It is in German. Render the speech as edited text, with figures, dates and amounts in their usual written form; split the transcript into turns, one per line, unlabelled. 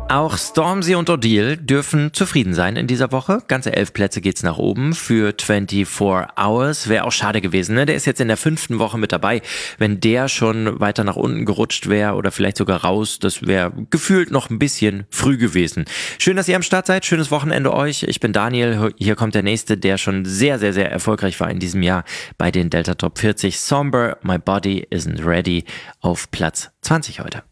Auch Stormzy und Odile dürfen zufrieden sein in dieser Woche. Ganze 11 Plätze geht's nach oben für 24 Hours. Wäre auch schade gewesen, ne? Der ist jetzt in der 5. Woche mit dabei. Wenn der schon weiter nach unten gerutscht wäre oder vielleicht sogar raus, das wäre gefühlt noch ein bisschen früh gewesen. Schön, dass ihr am Start seid. Schönes Wochenende euch. Ich bin Daniel. Hier kommt der nächste, der schon sehr, sehr, sehr erfolgreich war in diesem Jahr bei den Delta Top 40. Somber, My Body Isn't Ready auf Platz 20 heute.